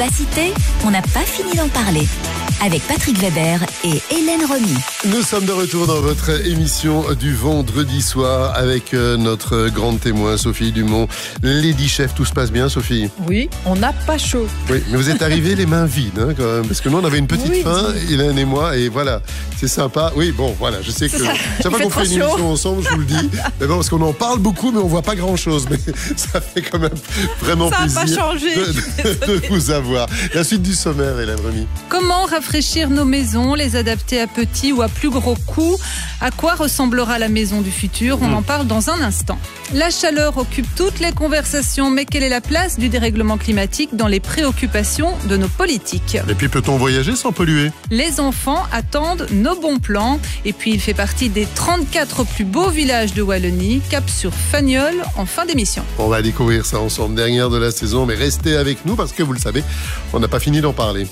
Capacité, on n'a pas fini d'en parler. Avec Patrick Weber et Hélène Romy. Nous sommes de retour dans votre émission du vendredi soir avec notre grande témoin Sophie Dumont, Lady Chef. Tout se passe bien, Sophie? Oui, on n'a pas chaud. Oui, mais vous êtes arrivés les mains vides, hein, quand même, parce que nous on avait une petite faim, Hélène et moi, et voilà, c'est sympa. Oui, bon, voilà, je sais que chaque fois qu'on fait une émission ensemble, je vous le dis, mais bon, parce qu'on en parle beaucoup, mais on voit pas grand-chose, mais ça fait quand même vraiment plaisir de vous avoir. La suite du sommaire, Hélène Romy. Comment rafraîchir nos maisons, les adapter à petits ou à plus gros coûts? À quoi ressemblera la maison du futur? On en parle dans un instant. La chaleur occupe toutes les conversations, mais quelle est la place du dérèglement climatique dans les préoccupations de nos politiques? Et puis peut-on voyager sans polluer? Les enfants attendent nos bons plans. Et puis il fait partie des 34 plus beaux villages de Wallonie, cap sur Fagnoles, en fin d'émission. On va découvrir ça ensemble, dernière de la saison, mais restez avec nous parce que vous le savez, on n'a pas fini d'en parler.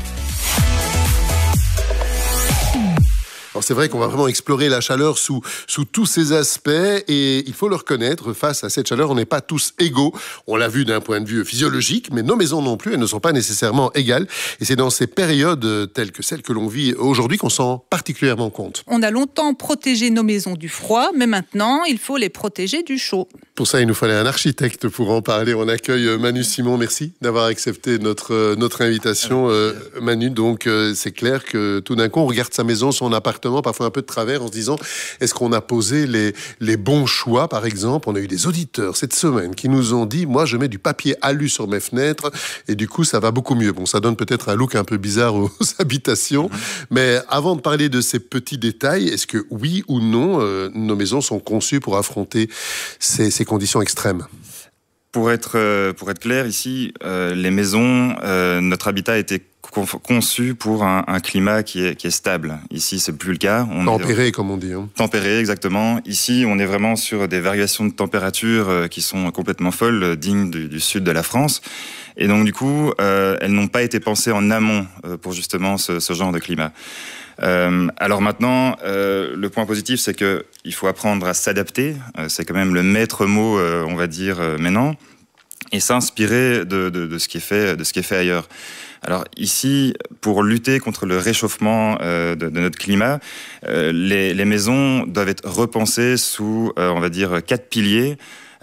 Alors c'est vrai qu'on va vraiment explorer la chaleur sous tous ses aspects et il faut le reconnaître, face à cette chaleur, on n'est pas tous égaux. On l'a vu d'un point de vue physiologique, mais nos maisons non plus, elles ne sont pas nécessairement égales. Et c'est dans ces périodes telles que celles que l'on vit aujourd'hui qu'on s'en rend particulièrement compte. On a longtemps protégé nos maisons du froid, mais maintenant, il faut les protéger du chaud. Pour ça, il nous fallait un architecte pour en parler. On accueille Manu Simon. Merci d'avoir accepté notre invitation, Manu. Donc, c'est clair que tout d'un coup, on regarde sa maison, son appartement, parfois un peu de travers, en se disant, est-ce qu'on a posé les bons choix, par exemple? On a eu des auditeurs cette semaine qui nous ont dit, moi, je mets du papier alu sur mes fenêtres et du coup, ça va beaucoup mieux. Bon, ça donne peut-être un look un peu bizarre aux habitations. Mais avant de parler de ces petits détails, est-ce que oui ou non, nos maisons sont conçues pour affronter ces conditions extrêmes? Pour être clair, ici, les maisons, notre habitat a été conçu pour un climat qui est stable. Ici, c'est plus le cas. Tempéré, comme on dit. Hein. Tempéré, exactement. Ici, on est vraiment sur des variations de température qui sont complètement folles, dignes du sud de la France. Et donc, du coup, elles n'ont pas été pensées en amont pour justement ce genre de climat. Alors maintenant, le point positif, c'est que il faut apprendre à s'adapter. C'est quand même le maître mot, on va dire maintenant, et s'inspirer de ce qui est fait ailleurs. Alors ici, pour lutter contre le réchauffement de notre climat, les maisons doivent être repensées sous, on va dire, 4 piliers.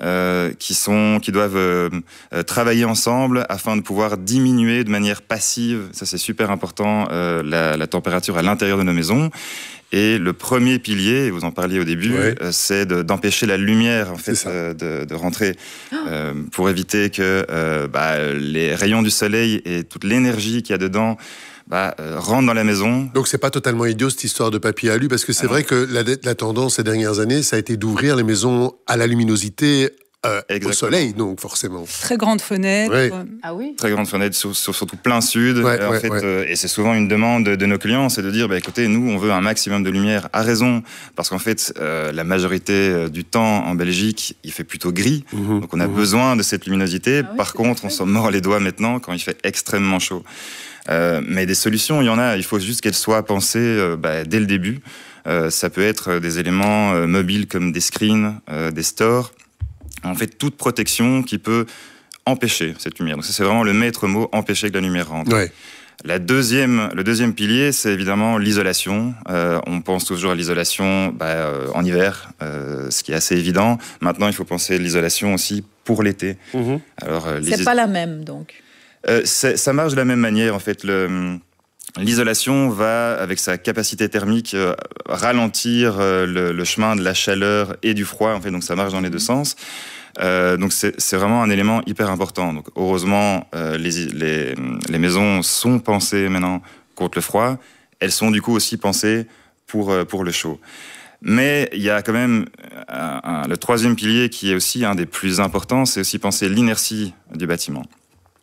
Qui doivent travailler ensemble afin de pouvoir diminuer de manière passive, ça c'est super important, la température à l'intérieur de nos maisons. Et le premier pilier, vous en parliez au début, c'est d'empêcher la lumière en fait, de rentrer pour éviter que les rayons du soleil et toute l'énergie qu'il y a dedans rentre dans la maison. Donc c'est pas totalement idiot cette histoire de papier alu, parce que c'est vrai que la tendance ces dernières années, ça a été d'ouvrir les maisons à la luminosité au soleil, donc forcément. Très grande fenêtre. Oui. Ah oui. Très grande fenêtre, surtout plein sud. Et c'est souvent une demande de nos clients, c'est de dire, écoutez, nous, on veut un maximum de lumière. À raison, parce qu'en fait, la majorité du temps en Belgique, il fait plutôt gris. Donc on a besoin de cette luminosité. Par contre, on s'en mord les doigts maintenant quand il fait extrêmement chaud. Mais des solutions, il y en a. Il faut juste qu'elles soient pensées dès le début. Ça peut être des éléments mobiles comme des screens, des stores. En fait, toute protection qui peut empêcher cette lumière. Donc ça, c'est vraiment le maître mot, empêcher que la lumière rentre. Ouais. Le deuxième pilier, c'est évidemment l'isolation. On pense toujours à l'isolation en hiver, ce qui est assez évident. Maintenant, il faut penser à l'isolation aussi pour l'été. Alors, c'est pas la même, donc. Ça marche de la même manière, en fait. L'isolation va, avec sa capacité thermique, ralentir le chemin de la chaleur et du froid. En fait, donc ça marche dans les deux sens. Donc c'est vraiment un élément hyper important. Donc heureusement, les maisons sont pensées maintenant contre le froid. Elles sont du coup aussi pensées pour le chaud. Mais il y a quand même le troisième pilier qui est aussi un des plus importants, c'est aussi penser l'inertie du bâtiment. C'est-à-dire ?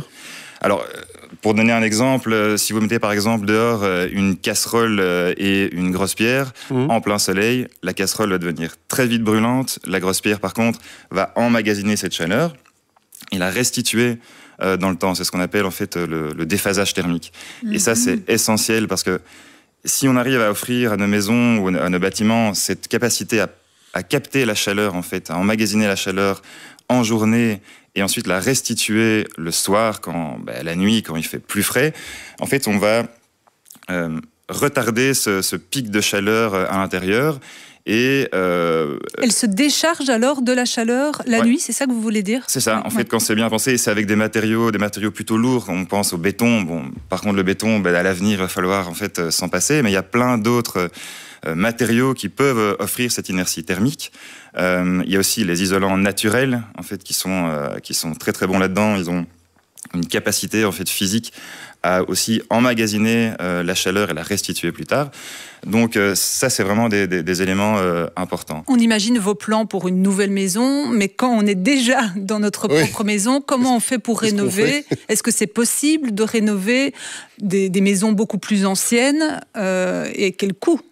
Alors, pour donner un exemple, si vous mettez par exemple dehors une casserole et une grosse pierre en plein soleil, la casserole va devenir très vite brûlante. La grosse pierre, par contre, va emmagasiner cette chaleur et la restituer dans le temps. C'est ce qu'on appelle en fait le déphasage thermique. Et ça, c'est essentiel parce que si on arrive à offrir à nos maisons ou à nos bâtiments cette capacité à capter la chaleur, en fait, à emmagasiner la chaleur en journée et ensuite la restituer le soir, la nuit, quand il fait plus frais, en fait, on va retarder ce pic de chaleur à l'intérieur. Et elle se décharge alors de la chaleur la nuit, c'est ça que vous voulez dire? C'est ça. En fait, quand c'est bien pensé, c'est avec des matériaux plutôt lourds. On pense au béton. Bon, par contre, le béton, à l'avenir, il va falloir en fait s'en passer. Mais il y a plein d'autres matériaux qui peuvent offrir cette inertie thermique. Il y a aussi les isolants naturels, en fait, qui sont très très bons là-dedans. Ils ont une capacité en fait physique à aussi emmagasiner la chaleur et la restituer plus tard. Donc ça, c'est vraiment des éléments importants. On imagine vos plans pour une nouvelle maison, mais quand on est déjà dans notre propre maison, comment on fait pour rénover? Est-ce que c'est possible de rénover des maisons beaucoup plus anciennes et quel coût?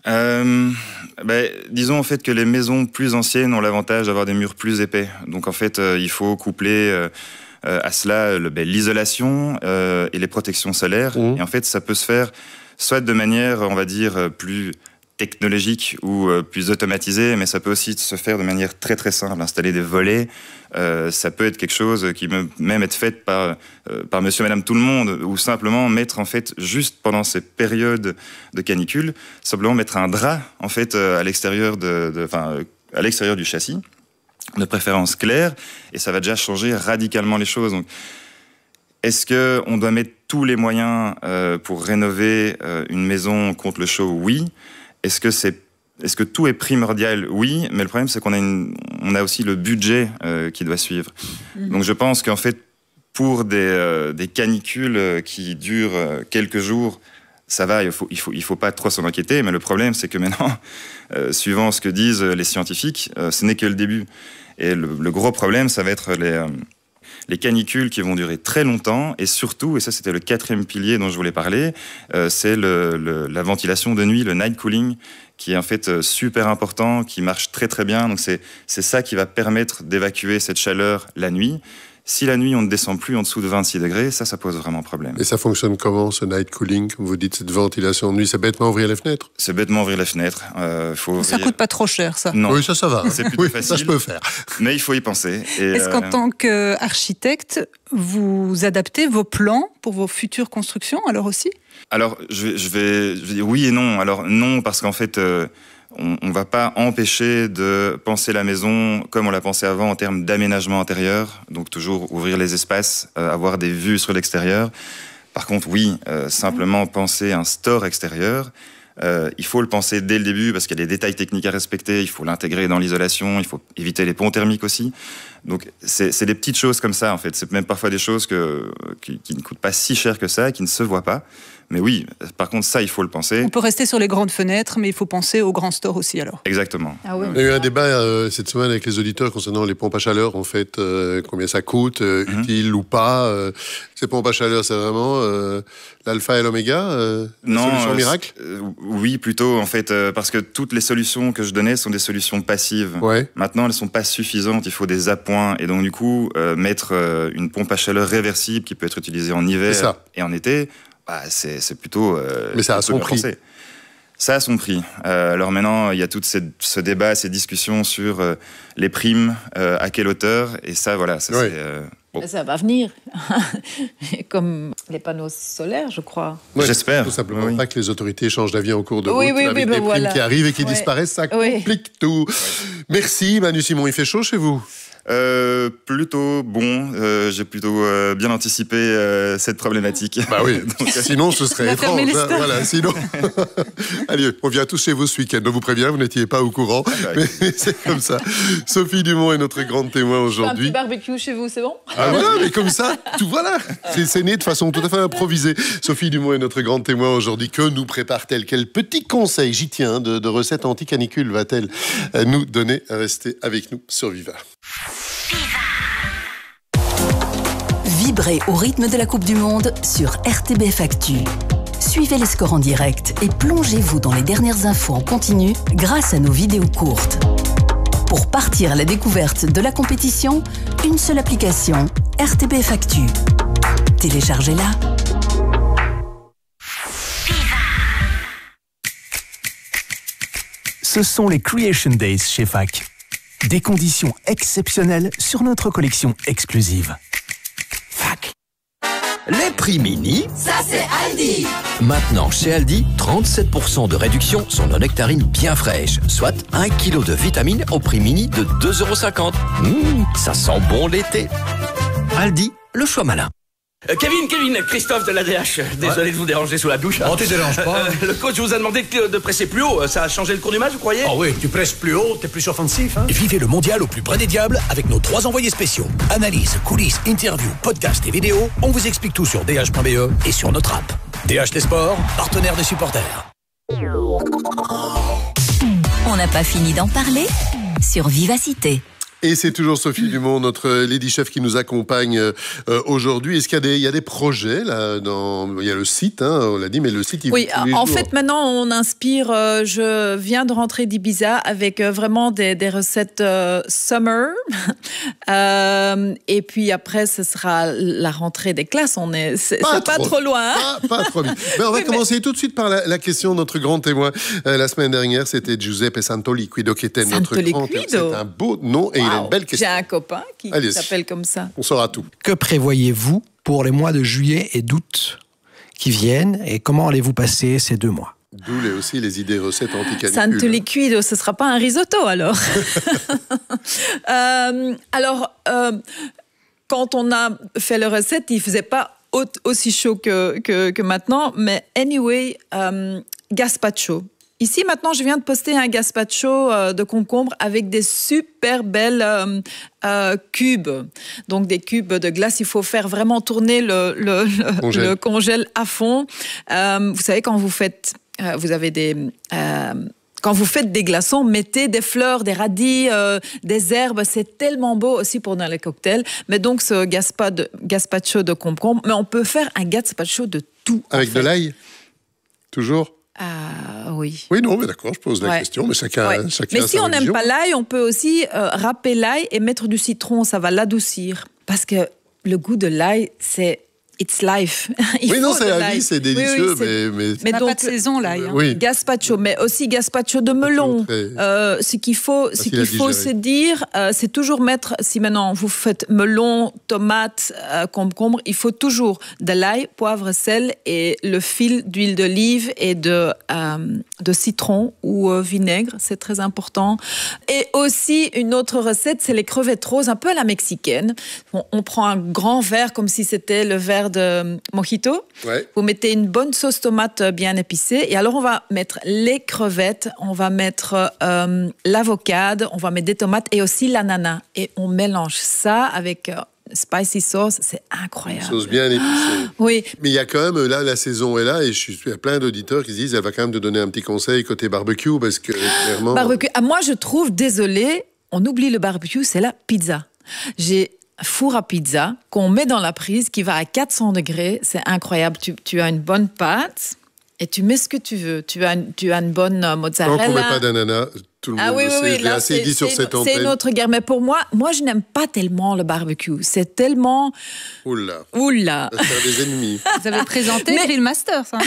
Disons en fait que les maisons plus anciennes ont l'avantage d'avoir des murs plus épais. Donc en fait, il faut coupler à cela l'isolation et les protections solaires. Et en fait, ça peut se faire soit de manière, on va dire, plus technologique ou plus automatisée, mais ça peut aussi se faire de manière très très simple. Installer des volets, ça peut être quelque chose qui peut même être fait par monsieur, madame, tout le monde, ou simplement mettre en fait, juste pendant ces périodes de canicule, simplement mettre un drap en fait à l'extérieur à l'extérieur du châssis, de préférence claire, et ça va déjà changer radicalement les choses. Donc, est-ce qu'on doit mettre tous les moyens pour rénover une maison contre le chaud? Oui. Est-ce que tout est primordial? Oui, mais le problème, c'est qu'on a aussi le budget qui doit suivre. Donc je pense qu'en fait, pour des canicules qui durent quelques jours, ça va, il faut pas trop s'en inquiéter, mais le problème, c'est que maintenant, suivant ce que disent les scientifiques, ce n'est que le début. Et le gros problème, ça va être les canicules qui vont durer très longtemps, et surtout, et ça c'était le 4e pilier dont je voulais parler, c'est la ventilation de nuit, le night cooling, qui est en fait super important, qui marche très très bien. Donc c'est ça qui va permettre d'évacuer cette chaleur la nuit. Si la nuit, on ne descend plus en dessous de 26 degrés, ça pose vraiment problème. Et ça fonctionne comment, ce night cooling? Comme vous dites, cette ventilation de nuit, c'est bêtement ouvrir les fenêtres? C'est bêtement ouvrir les fenêtres. Ça coûte pas trop cher, ça? Non. Oui, ça va. C'est plutôt facile. Ça, je peux faire. Mais il faut y penser. Est-ce qu'en tant qu'architecte, vous adaptez vos plans pour vos futures constructions, alors aussi? Alors, je vais dire oui et non. Alors, non, parce qu'en fait... on ne va pas empêcher de penser la maison comme on l'a pensé avant en termes d'aménagement intérieur, donc toujours ouvrir les espaces, avoir des vues sur l'extérieur. Par contre, oui, simplement penser un store extérieur, il faut le penser dès le début parce qu'il y a des détails techniques à respecter, il faut l'intégrer dans l'isolation, il faut éviter les ponts thermiques aussi. Donc c'est des petites choses comme ça en fait, c'est même parfois des choses qui ne coûtent pas si cher que ça, qui ne se voient pas. Mais oui, par contre, ça, il faut le penser. On peut rester sur les grandes fenêtres, mais il faut penser aux grands stores aussi, alors. Exactement. Ah ouais. Il y a eu un débat cette semaine avec les auditeurs concernant les pompes à chaleur, en fait, combien ça coûte, utile ou pas. Ces pompes à chaleur, c'est vraiment l'alpha et l'oméga, non, solution miracle? Oui, plutôt, en fait, parce que toutes les solutions que je donnais sont des solutions passives. Ouais. Maintenant, elles ne sont pas suffisantes, il faut des appoints. Et donc, du coup, mettre une pompe à chaleur réversible qui peut être utilisée en hiver et en été... c'est plutôt... Mais ça a son prix. Ça a son prix. Alors maintenant, il y a tout ce débat, ces discussions sur les primes, à quelle hauteur, et ça, voilà. Ça, ça va venir, comme les panneaux solaires, je crois. Ouais, j'espère. Tout simplement pas que les autorités changent d'avis en cours de route avec des primes qui arrivent et qui disparaissent, ça complique tout. Merci Manu Simon, il fait chaud chez vous? Plutôt bon, j'ai plutôt bien anticipé cette problématique. Bah oui, donc, sinon ce serait étrange. Voilà, sinon. Allez, on vient tous chez vous ce week-end. On vous prévient, vous n'étiez pas au courant, mais c'est comme ça. Sophie Dumont est notre grande témoin aujourd'hui. Un petit barbecue chez vous, c'est bon? Ah voilà, mais comme ça, tout voilà. C'est né de façon tout à fait improvisée. Sophie Dumont est notre grande témoin aujourd'hui. Que nous prépare-t-elle? Quel petit conseil, j'y tiens, de recettes anti-canicule va-t-elle nous donner? Restez avec nous sur Viva. Vibrez au rythme de la Coupe du Monde sur RTBF Actu. Suivez les scores en direct et plongez-vous dans les dernières infos en continu grâce à nos vidéos courtes. Pour partir à la découverte de la compétition, une seule application, RTBF Actu. Téléchargez-la. Ce sont les Creation Days chez FAC. Des conditions exceptionnelles sur notre collection exclusive. Fac. Les prix mini, ça c'est Aldi. Maintenant chez Aldi, 37% de réduction sur nos nectarines bien fraîches, soit 1 kg de vitamines au prix mini de 2,50 €. Ça sent bon l'été. Aldi, le choix malin. Kevin, Christophe de l'ADH. Désolé de vous déranger sous la douche. Oh, tu déranges pas. Le coach vous a demandé de presser plus haut. Ça a changé le cours du match, vous croyez? Oh oui, tu presses plus haut, t'es plus offensif. Hein. Vivez le mondial au plus près des diables avec nos 3 envoyés spéciaux. Analyse, coulisses, interviews, podcasts et vidéos. On vous explique tout sur dh.be et sur notre app. DH des sports, partenaire des supporters. On n'a pas fini d'en parler sur Vivacité. Et c'est toujours Sophie Dumont, notre Lady Chef, qui nous accompagne aujourd'hui. Est-ce qu'il y a des projets là il y a le site, hein, on l'a dit, mais le site... Oui, en fait, maintenant, on inspire... je viens de rentrer d'Ibiza avec vraiment des recettes summer. Et puis après, ce sera la rentrée des classes. C'est pas trop loin. Hein, pas trop vite. Mais on va commencer tout de suite par la question de notre grand témoin. La semaine dernière, c'était Giuseppe Santoliquido qui était notre grand témoin. C'est un beau nom et il a une belle question. J'ai un copain qui s'appelle comme ça. On saura tout. Que prévoyez-vous pour les mois de juillet et d'août qui viennent et comment allez-vous passer ces 2 mois? D'où aussi les idées recettes anti-canicule. Santoliquido, ce ne sera pas un risotto alors. Quand on a fait la recette, il ne faisait pas aussi chaud que maintenant, mais anyway, gazpacho. Ici, maintenant, je viens de poster un gazpacho de concombre avec des super belles cubes. Donc, des cubes de glace. Il faut faire vraiment tourner le congèle à fond. Vous savez, quand vous faites... quand vous faites des glaçons, mettez des fleurs, des radis, des herbes. C'est tellement beau aussi pour dans les cocktails. Mais donc, ce gazpacho de concombre. Mais on peut faire un gazpacho de tout. Avec de l'ail? Toujours? Oui. Oui, non, mais d'accord, je pose la question, mais chacun mais si on n'aime pas l'ail, on peut aussi râper l'ail et mettre du citron, ça va l'adoucir. Parce que le goût de l'ail, c'est... It's life. Oui, non, c'est la vie, c'est délicieux, mais donc, pas de saison, l'ail. Hein. Oui. Gazpacho, mais aussi gazpacho de melon. Ce qu'il faut se dire, c'est toujours mettre, si maintenant vous faites melon, tomate, concombre, il faut toujours de l'ail, poivre, sel et le fil d'huile d'olive et de citron ou vinaigre, c'est très important. Et aussi, une autre recette, c'est les crevettes roses, un peu à la mexicaine. On prend un grand verre comme si c'était le verre de mojito. Ouais. Vous mettez une bonne sauce tomate bien épicée et alors on va mettre les crevettes, on va mettre l'avocado, on va mettre des tomates et aussi l'ananas et on mélange ça avec spicy sauce, c'est incroyable. Sauce bien épicée. Oui. Mais il y a quand même, là, la saison est là et il y a plein d'auditeurs qui se disent, elle va quand même te donner un petit conseil côté barbecue parce que clairement... Barbecue. Moi, je trouve, désolé, on oublie le barbecue, c'est la pizza. J'ai four à pizza qu'on met dans la prise qui va à 400 degrés. C'est incroyable. Tu as une bonne pâte et tu mets ce que tu veux. Tu as une bonne mozzarella. Tant qu'on ne met pas d'ananas, tout le monde le sait. Je l'ai assez dit sur cette antenne. C'est une autre guerre. Mais pour moi, je n'aime pas tellement le barbecue. C'est tellement... Oula. Ça va faire des ennemis. Vous avez présenté Grill Masters. Hein.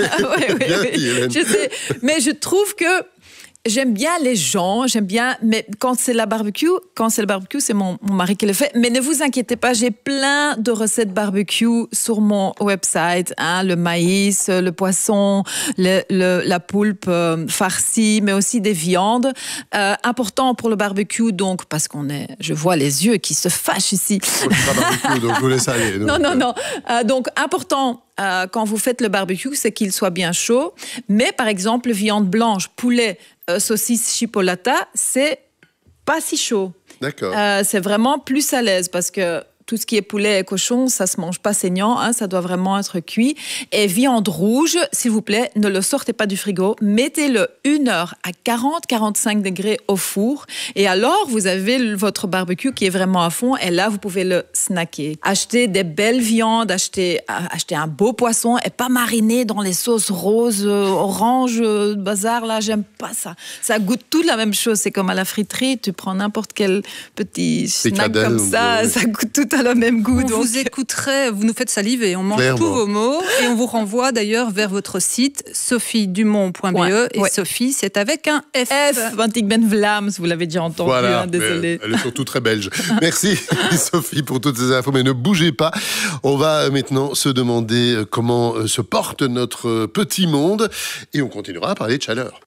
Oui. Je sais. Mais je trouve que j'aime bien les gens, mais quand c'est le barbecue, c'est mon mari qui le fait. Mais ne vous inquiétez pas, j'ai plein de recettes barbecue sur mon website. Le maïs, le poisson, la poulpe farcie, mais aussi des viandes. Important pour le barbecue, donc, parce je vois les yeux qui se fâchent ici. Moi, je suis pas barbecue, donc je vous laisse aller. Non. Donc, important... quand vous faites le barbecue, c'est qu'il soit bien chaud. Mais par exemple, viande blanche, poulet, saucisse, chipolata, c'est pas si chaud. D'accord. C'est vraiment plus à l'aise parce que tout ce qui est poulet et cochon, ça se mange pas saignant, ça doit vraiment être cuit. Et viande rouge, s'il vous plaît, ne le sortez pas du frigo, mettez-le 1 heure à 40-45 degrés au four. Et alors, vous avez votre barbecue qui est vraiment à fond. Et là, vous pouvez le snacker. Achetez des belles viandes, achetez un beau poisson et pas mariner dans les sauces roses, orange, bazar. Là, j'aime pas ça. Ça goûte tout la même chose. C'est comme à la friterie, tu prends n'importe quel petit snack comme ça, ça goûte tout pas le même goût. On vous écouterait, vous nous faites saliver, on mange tous vos mots et on vous renvoie d'ailleurs vers votre site sophiedumont.be et Sophie, c'est avec un F. Want ik ben Vlaams, vous l'avez déjà entendu, voilà, désolé. Elle est surtout très belge. Merci Sophie pour toutes ces infos, mais ne bougez pas. On va maintenant se demander comment se porte notre petit monde et on continuera à parler de chaleur.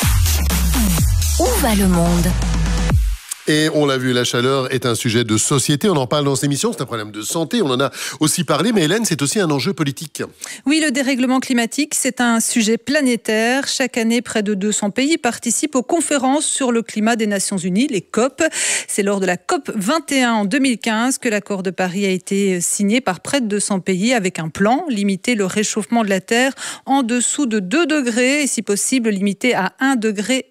Où va le monde ? Et on l'a vu, la chaleur est un sujet de société. On en parle dans cette émission, c'est un problème de santé. On en a aussi parlé, mais Hélène, c'est aussi un enjeu politique. Oui, le dérèglement climatique, c'est un sujet planétaire. Chaque année, près de 200 pays participent aux conférences sur le climat des Nations Unies, les COP. C'est lors de la COP 21 en 2015 que l'accord de Paris a été signé par près de 200 pays avec un plan, limiter le réchauffement de la Terre en dessous de 2 degrés et si possible limiter à 1,5 degré.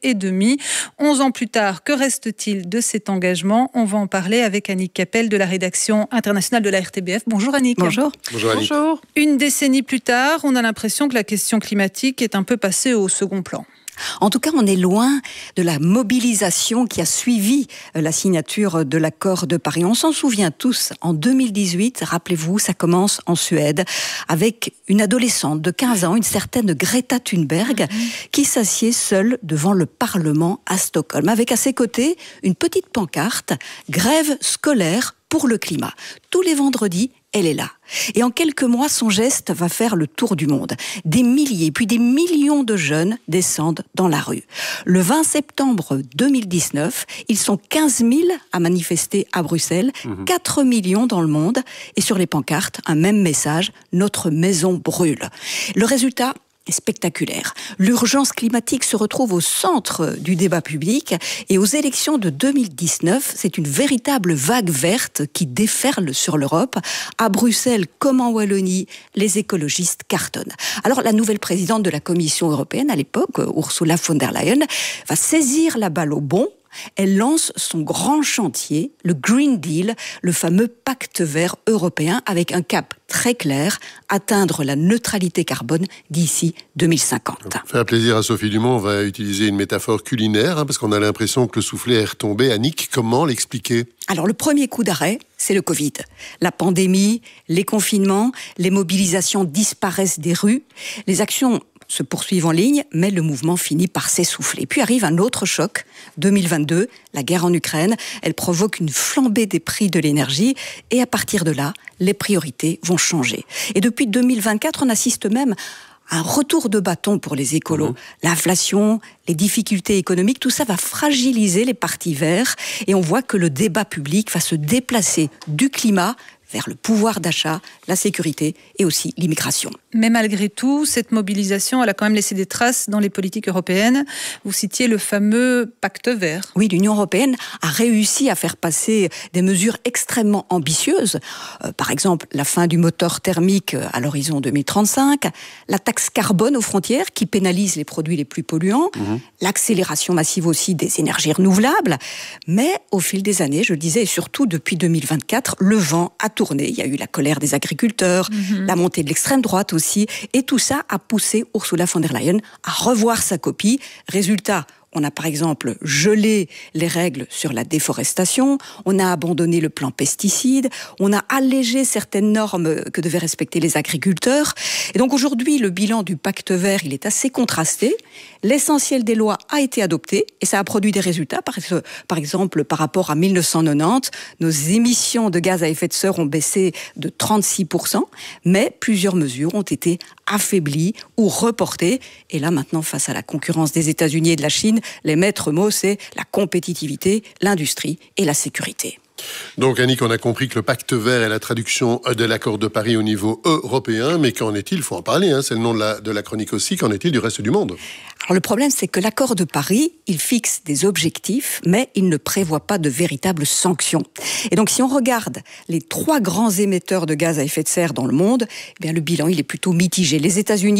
11 ans plus tard, que reste-t-il de cet engagement? On va en parler avec Annick Capel de la rédaction internationale de la RTBF. Bonjour Annick. Bonjour. Bonjour Annick. Bonjour. Une décennie plus tard, on a l'impression que la question climatique est un peu passée au second plan. En tout cas, on est loin de la mobilisation qui a suivi la signature de l'accord de Paris. On s'en souvient tous, en 2018, rappelez-vous, ça commence en Suède, avec une adolescente de 15 ans, une certaine Greta Thunberg, qui s'assied seule devant le Parlement à Stockholm, avec à ses côtés une petite pancarte « Grève scolaire pour le climat ». Tous les vendredis, elle est là. Et en quelques mois, son geste va faire le tour du monde. Des milliers, puis des millions de jeunes descendent dans la rue. Le 20 septembre 2019, ils sont 15 000 à manifester à Bruxelles, 4 millions dans le monde. Et sur les pancartes, un même message, « Notre maison brûle ». Le résultat est spectaculaire. L'urgence climatique se retrouve au centre du débat public et aux élections de 2019, c'est une véritable vague verte qui déferle sur l'Europe. À Bruxelles comme en Wallonie, les écologistes cartonnent. Alors la nouvelle présidente de la Commission européenne à l'époque, Ursula von der Leyen, va saisir la balle au bond. Elle lance son grand chantier, le Green Deal, le fameux pacte vert européen, avec un cap très clair, atteindre la neutralité carbone d'ici 2050. Faire plaisir à Sophie Dumont, on va utiliser une métaphore culinaire, parce qu'on a l'impression que le soufflet est retombé. Annick, comment l'expliquer ? Alors le premier coup d'arrêt, c'est le Covid. La pandémie, les confinements, les mobilisations disparaissent des rues, les actions se poursuivent en ligne, mais le mouvement finit par s'essouffler. Puis arrive un autre choc, 2022, la guerre en Ukraine. Elle provoque une flambée des prix de l'énergie et à partir de là, les priorités vont changer. Et depuis 2024, on assiste même à un retour de bâton pour les écolos. L'inflation, les difficultés économiques, tout ça va fragiliser les partis verts et on voit que le débat public va se déplacer du climat vers le pouvoir d'achat, la sécurité et aussi l'immigration. Mais malgré tout, cette mobilisation, elle a quand même laissé des traces dans les politiques européennes. Vous citiez le fameux pacte vert. Oui, l'Union européenne a réussi à faire passer des mesures extrêmement ambitieuses. Par exemple, la fin du moteur thermique à l'horizon 2035, la taxe carbone aux frontières qui pénalise les produits les plus polluants, l'accélération massive aussi des énergies renouvelables. Mais au fil des années, je le disais, et surtout depuis 2024, le vent a tourné. Il y a eu la colère des agriculteurs, la montée de l'extrême droite aussi, et tout ça a poussé Ursula von der Leyen à revoir sa copie. Résultat, on a par exemple gelé les règles sur la déforestation, on a abandonné le plan pesticides, on a allégé certaines normes que devaient respecter les agriculteurs. Et donc aujourd'hui, le bilan du pacte vert, il est assez contrasté. L'essentiel des lois a été adopté et ça a produit des résultats. Par exemple, par rapport à 1990, nos émissions de gaz à effet de serre ont baissé de 36%, mais plusieurs mesures ont été affaiblies ou reportées. Et là, maintenant, face à la concurrence des États-Unis et de la Chine, les maîtres mots, c'est la compétitivité, l'industrie et la sécurité. Donc Annick, on a compris que le pacte vert est la traduction de l'accord de Paris au niveau européen, mais qu'en est-il ? Il faut en parler, c'est le nom de la chronique aussi. Qu'en est-il du reste du monde ? Alors le problème, c'est que l'accord de Paris, il fixe des objectifs, mais il ne prévoit pas de véritables sanctions. Et donc si on regarde les 3 grands émetteurs de gaz à effet de serre dans le monde, eh bien, le bilan il est plutôt mitigé. Les États-Unis,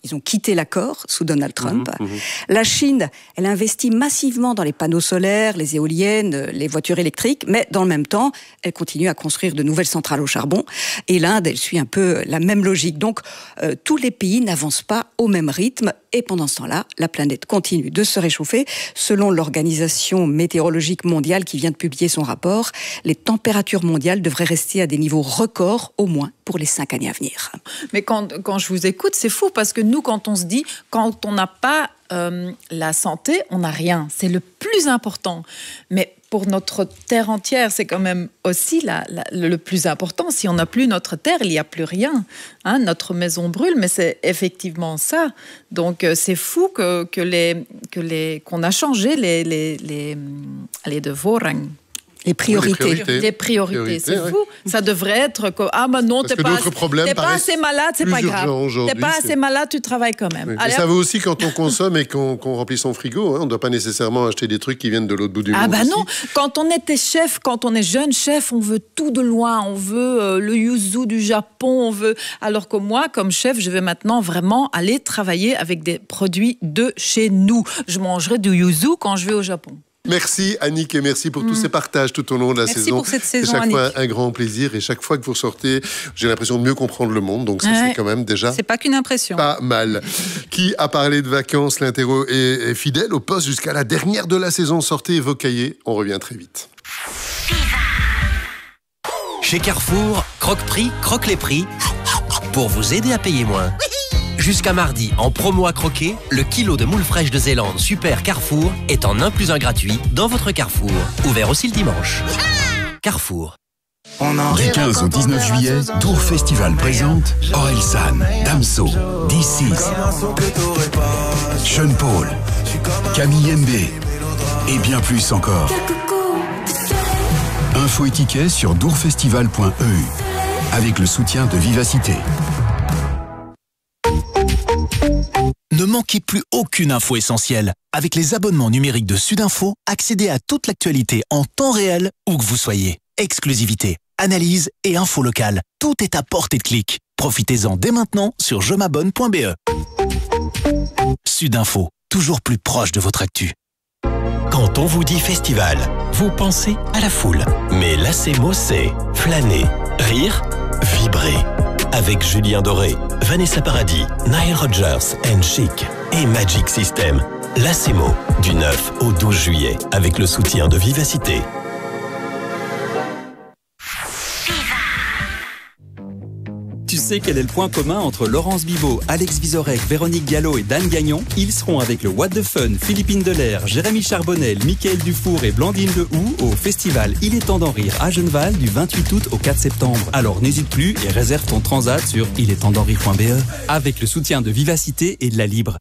Ils ont quitté l'accord sous Donald Trump. La Chine, elle investit massivement dans les panneaux solaires, les éoliennes, les voitures électriques, mais dans le même temps, elle continue à construire de nouvelles centrales au charbon. Et l'Inde, elle suit un peu la même logique. Donc, tous les pays n'avancent pas au même rythme. Et pendant ce temps-là, la planète continue de se réchauffer. Selon l'Organisation météorologique mondiale qui vient de publier son rapport, les températures mondiales devraient rester à des niveaux records, au moins pour les 5 années à venir. Mais quand je vous écoute, c'est fou, parce que nous, quand on se dit, quand on n'a pas la santé, on n'a rien. C'est le plus important. Mais pour notre terre entière, c'est quand même aussi le plus important. Si on n'a plus notre terre, il n'y a plus rien. Hein, notre maison brûle, mais c'est effectivement ça. Donc c'est fou qu'on a changé les devoirs. Les priorités. Les priorités, c'est fou. Ça devrait être que, non, t'es pas assez malade, c'est pas grave. T'es pas assez malade, tu travailles quand même. Oui. Allez, ça vaut aussi quand on consomme et qu'on remplit son frigo. Hein. On ne doit pas nécessairement acheter des trucs qui viennent de l'autre bout du monde. Non. Quand on était chef, quand on est jeune chef, on veut tout de loin. On veut le yuzu du Japon. Alors que moi, comme chef, je vais maintenant vraiment aller travailler avec des produits de chez nous. Je mangerai du yuzu quand je vais au Japon. Merci Annick et merci pour tous ces partages tout au long de la saison. Merci pour cette saison, chaque Annick. fois un grand plaisir et chaque fois que vous sortez, j'ai l'impression de mieux comprendre le monde. Donc ça c'est quand même déjà c'est pas qu'une impression. Pas mal. Qui a parlé de vacances? L'interro est fidèle au poste jusqu'à la dernière de la saison. Sortez vos cahiers, on revient très vite. Chez Carrefour, Croque-Prix, croque les prix pour vous aider à payer moins. Jusqu'à mardi, en promo à croquer, le kilo de moules fraîches de Zélande Super Carrefour est en 1 + 1 gratuit dans votre Carrefour. Ouvert aussi le dimanche. Carrefour. Du 15 au 19 juillet, Dour Festival présente Orelsan, Damso, D6, Sean Paul, Camille Mbé et bien plus encore. Infos et tickets sur dourfestival.eu avec le soutien de Vivacité. Ne manquez plus aucune info essentielle. Avec les abonnements numériques de Sudinfo, accédez à toute l'actualité en temps réel, où que vous soyez. Exclusivité, analyse et info locale. Tout est à portée de clic. Profitez-en dès maintenant sur jemabonne.be. Sudinfo, toujours plus proche de votre actu. Quand on vous dit festival, vous pensez à la foule. Mais là, ces mots, c'est flâner, rire, vibrer. Avec Julien Doré, Vanessa Paradis, Nile Rodgers and Chic et Magic System. L'ACEMO, du 9 au 12 juillet, avec le soutien de Vivacité. Tu sais quel est le point commun entre Laurence Bibot, Alex Vizorek, Véronique Gallo et Dan Gagnon? Ils seront avec le What the Fun, Philippine Delair, Jérémy Charbonnel, Mickaël Dufour et Blandine Lehoux au festival Il est temps d'en rire à Genneval du 28 août au 4 septembre. Alors n'hésite plus et réserve ton transat sur ilesttemsdenrire.be avec le soutien de Vivacité et de la Libre.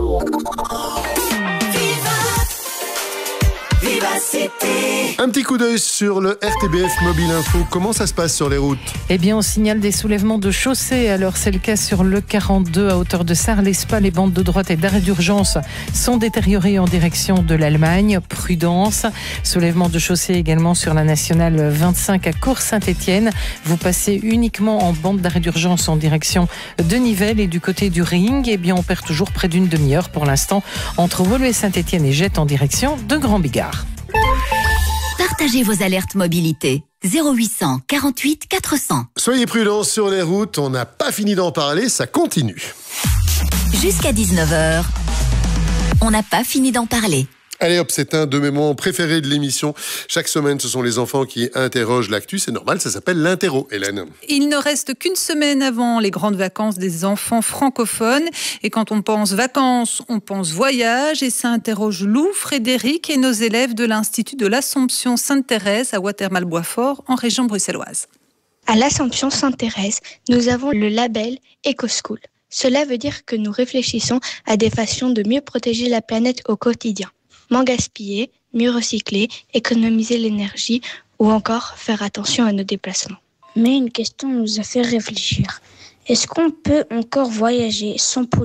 Un petit coup d'œil sur le RTBF Mobile Info. Comment ça se passe sur les routes? Eh bien, on signale des soulèvements de chaussées. Alors, c'est le cas sur le 42 à hauteur de Sarre-l'Espa. Les bandes de droite et d'arrêt d'urgence sont détériorées en direction de l'Allemagne. Prudence. Soulèvement de chaussées également sur la nationale 25 à Cours-Saint-Étienne. Vous passez uniquement en bande d'arrêt d'urgence en direction de Nivelles et du côté du Ring. Eh bien, on perd toujours près d'une demi-heure pour l'instant entre Woluwe Saint-Étienne et Jette en direction de Grand-Bigard. Partagez vos alertes mobilité. 0800 48 400. Soyez prudents sur les routes, on n'a pas fini d'en parler, ça continue. Jusqu'à 19h, on n'a pas fini d'en parler. Allez hop, c'est un de mes moments préférés de l'émission. Chaque semaine, ce sont les enfants qui interrogent l'actu. C'est normal, ça s'appelle l'interro, Hélène. Il ne reste qu'une semaine avant les grandes vacances des enfants francophones. Et quand on pense vacances, on pense voyage. Et ça interroge Lou, Frédéric et nos élèves de l'Institut de l'Assomption Sainte-Thérèse à Watermal-Boisfort, en région bruxelloise. À l'Assomption Sainte-Thérèse, nous avons le label EcoSchool. Cela veut dire que nous réfléchissons à des façons de mieux protéger la planète au quotidien. Moins gaspiller, mieux recycler, économiser l'énergie ou encore faire attention à nos déplacements. Mais une question nous a fait réfléchir. Est-ce qu'on peut encore voyager sans polluer ?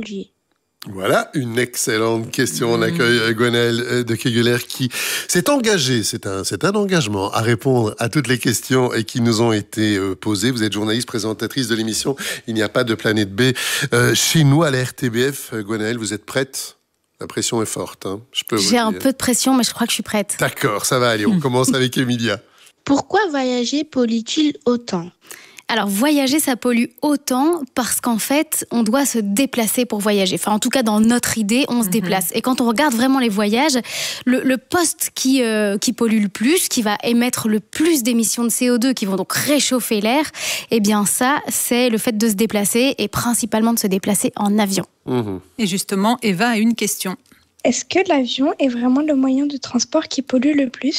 Voilà, une excellente question. On accueille Gwenaëlle de Kegeler qui s'est engagée, c'est un engagement à répondre à toutes les questions et qui nous ont été posées. Vous êtes journaliste, présentatrice de l'émission Il n'y a pas de planète B chez nous à la RTBF. Gwenaëlle, vous êtes prête ? La pression est forte, hein, J'ai un peu de pression, mais je crois que je suis prête. D'accord, ça va aller. On commence avec Emilia. Pourquoi voyager pollue-t-il autant ? Alors, voyager, ça pollue autant parce qu'en fait, on doit se déplacer pour voyager. Enfin, en tout cas, dans notre idée, on se déplace. Et quand on regarde vraiment les voyages, le poste qui pollue le plus, qui va émettre le plus d'émissions de CO2, qui vont donc réchauffer l'air, eh bien ça, c'est le fait de se déplacer et principalement de se déplacer en avion. Et justement, Eva a une question. Est-ce que l'avion est vraiment le moyen de transport qui pollue le plus ?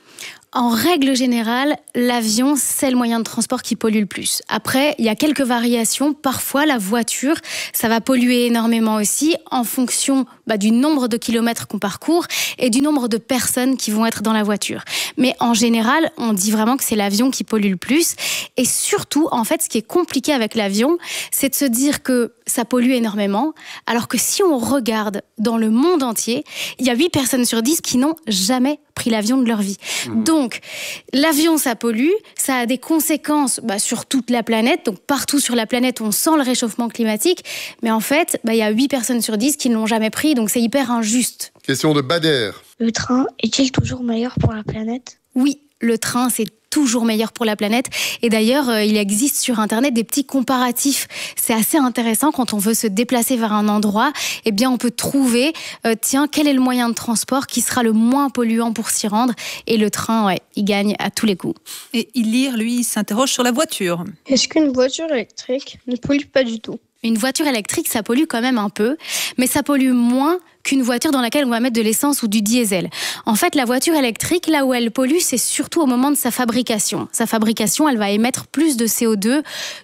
En règle générale, l'avion, c'est le moyen de transport qui pollue le plus. Après, il y a quelques variations. Parfois, la voiture, ça va polluer énormément aussi en fonction du nombre de kilomètres qu'on parcourt et du nombre de personnes qui vont être dans la voiture. Mais en général, on dit vraiment que c'est l'avion qui pollue le plus. Et surtout, en fait, ce qui est compliqué avec l'avion, c'est de se dire que ça pollue énormément, alors que si on regarde dans le monde entier, il y a 8 personnes sur 10 qui n'ont jamais pris l'avion de leur vie. Donc, l'avion, ça pollue, ça a des conséquences sur toute la planète. Donc, partout sur la planète, on sent le réchauffement climatique. Mais en fait, il y a 8 personnes sur 10 qui ne l'ont jamais pris. Donc, c'est hyper injuste. Question de Bader. Le train est-il toujours meilleur pour la planète ? Oui, le train, c'est toujours meilleur pour la planète. Et d'ailleurs, il existe sur Internet des petits comparatifs. C'est assez intéressant quand on veut se déplacer vers un endroit. Eh bien, on peut trouver, quel est le moyen de transport qui sera le moins polluant pour s'y rendre. Et le train, il gagne à tous les coups. Et Ilir, lui, s'interroge sur la voiture. Est-ce qu'une voiture électrique ne pollue pas du tout ? Une voiture électrique, ça pollue quand même un peu, mais ça pollue moins qu'une voiture dans laquelle on va mettre de l'essence ou du diesel. En fait, la voiture électrique, là où elle pollue, c'est surtout au moment de sa fabrication. Sa fabrication, elle va émettre plus de CO2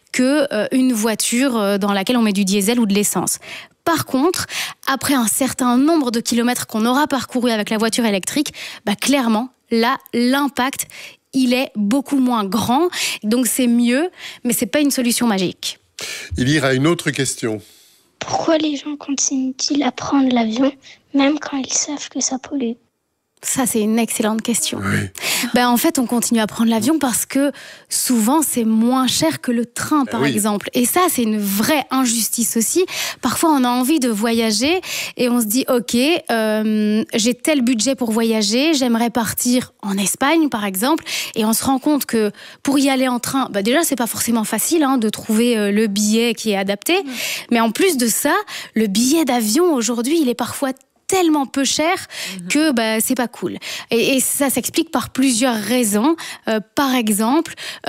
qu'une voiture dans laquelle on met du diesel ou de l'essence. Par contre, après un certain nombre de kilomètres qu'on aura parcouru avec la voiture électrique, clairement, là, l'impact, il est beaucoup moins grand. Donc c'est mieux, mais c'est pas une solution magique. Il ira à une autre question. Pourquoi les gens continuent-ils à prendre l'avion, même quand ils savent que ça pollue ? Ça, c'est une excellente question. Oui. En fait, on continue à prendre l'avion parce que souvent, c'est moins cher que le train, par exemple. Et ça, c'est une vraie injustice aussi. Parfois, on a envie de voyager et on se dit, OK, j'ai tel budget pour voyager, j'aimerais partir en Espagne, par exemple. Et on se rend compte que pour y aller en train, déjà, c'est pas forcément facile de trouver le billet qui est adapté. Mais en plus de ça, le billet d'avion, aujourd'hui, il est parfois tellement peu cher que c'est pas cool. Et ça s'explique par plusieurs raisons. Par exemple,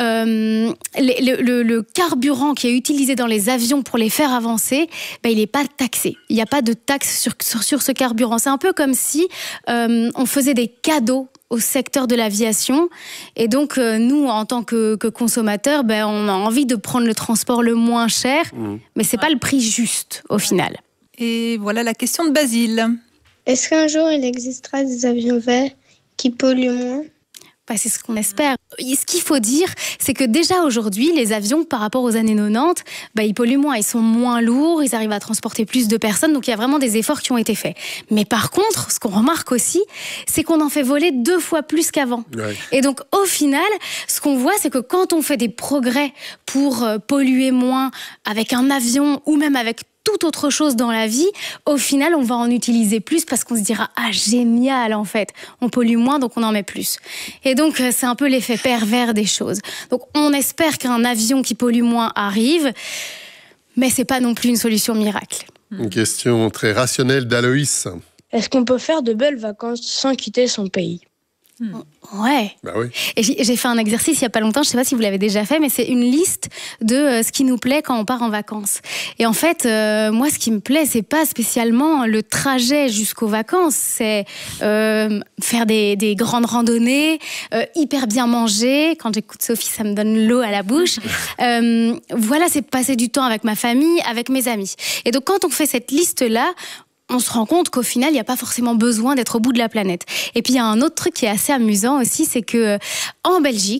le carburant qui est utilisé dans les avions pour les faire avancer, il n'est pas taxé. Il n'y a pas de taxe sur ce carburant. C'est un peu comme si on faisait des cadeaux au secteur de l'aviation. Et donc, nous, en tant que consommateurs, on a envie de prendre le transport le moins cher, mais c'est pas le prix juste, au final. Et voilà la question de Basile. Est-ce qu'un jour, il existera des avions verts qui polluent moins ? C'est ce qu'on espère. Ce qu'il faut dire, c'est que déjà aujourd'hui, les avions, par rapport aux années 90, ils polluent moins, ils sont moins lourds, ils arrivent à transporter plus de personnes, donc il y a vraiment des efforts qui ont été faits. Mais par contre, ce qu'on remarque aussi, c'est qu'on en fait voler 2 fois plus qu'avant. Ouais. Et donc au final, ce qu'on voit, c'est que quand on fait des progrès pour polluer moins avec un avion ou même avec toute autre chose dans la vie, au final, on va en utiliser plus parce qu'on se dira « Ah, génial, en fait, on pollue moins, donc on en met plus. » Et donc, c'est un peu l'effet pervers des choses. Donc, on espère qu'un avion qui pollue moins arrive, mais c'est pas non plus une solution miracle. Une question très rationnelle d'Aloïs. Est-ce qu'on peut faire de belles vacances sans quitter son pays ? Ouais. Oui. Et j'ai fait un exercice il n'y a pas longtemps, je ne sais pas si vous l'avez déjà fait, mais c'est une liste de ce qui nous plaît quand on part en vacances. Et en fait, moi, ce qui me plaît, c'est pas spécialement le trajet jusqu'aux vacances, c'est faire des grandes randonnées, hyper bien manger. Quand j'écoute Sophie, ça me donne l'eau à la bouche. Voilà, c'est passer du temps avec ma famille, avec mes amis. Et donc, quand on fait cette liste-là, on se rend compte qu'au final, il n'y a pas forcément besoin d'être au bout de la planète. Et puis, il y a un autre truc qui est assez amusant aussi, c'est que en Belgique,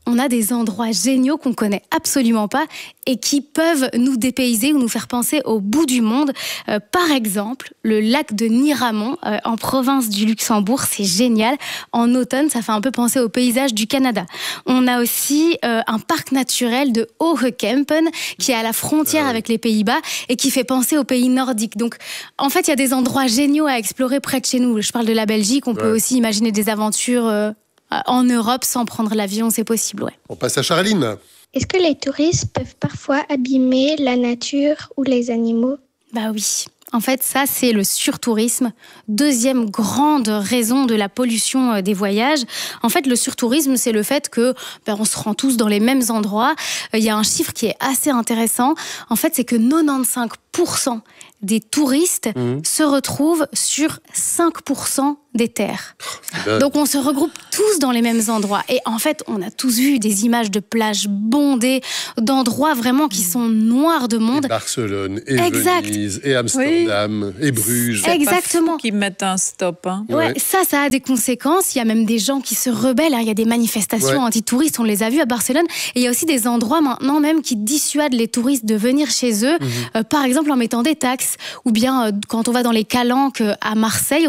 on a des endroits géniaux qu'on connaît absolument pas et qui peuvent nous dépayser ou nous faire penser au bout du monde. Par exemple, le lac de Niramont, en province du Luxembourg, c'est génial. En automne, ça fait un peu penser au paysage du Canada. On a aussi un parc naturel de Hohe-Kempen qui est à la frontière avec les Pays-Bas et qui fait penser aux pays nordiques. Donc, en fait, il y a des endroits géniaux à explorer près de chez nous. Je parle de la Belgique, on peut aussi imaginer des aventures en Europe sans prendre l'avion, c'est possible, ouais. On passe à Charline. Est-ce que les touristes peuvent parfois abîmer la nature ou les animaux ? Bah oui. En fait, ça, c'est le surtourisme. Deuxième grande raison de la pollution des voyages. En fait, le surtourisme, c'est le fait que on se rend tous dans les mêmes endroits. Il y a un chiffre qui est assez intéressant. En fait, c'est que 95% des touristes se retrouvent sur 5% des terres. Donc on se regroupe tous dans les mêmes endroits. Et en fait, on a tous vu des images de plages bondées, d'endroits vraiment qui sont noirs de monde. Et Barcelone, et Venise, et Amsterdam, et Bruges. Exactement. Qui mettent un stop. Hein. Ouais, ça a des conséquences. Il y a même des gens qui se rebellent. Il y a des manifestations anti-touristes, on les a vues à Barcelone. Et il y a aussi des endroits maintenant même qui dissuadent les touristes de venir chez eux. Par exemple, en mettant des taxes. Ou bien quand on va dans les calanques à Marseille,